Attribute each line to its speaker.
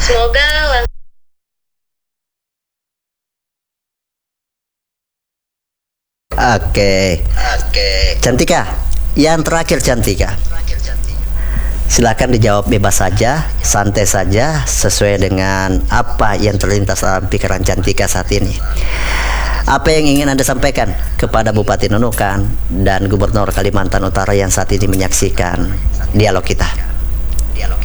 Speaker 1: Semoga
Speaker 2: Oke. Cantika, yang terakhir Cantika. Silakan dijawab bebas saja, santai saja, sesuai dengan apa yang terlintas dalam pikiran Cantika saat ini. Apa yang ingin Anda sampaikan kepada Bupati Nunukan dan Gubernur Kalimantan Utara yang saat ini menyaksikan dialog kita?